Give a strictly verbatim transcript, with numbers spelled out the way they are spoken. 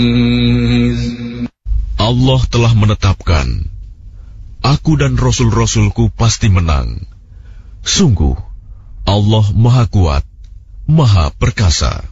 Allah telah menetapkan, aku dan Rasul-Rasulku pasti menang. Sungguh, Allah Maha Kuat, Maha Perkasa.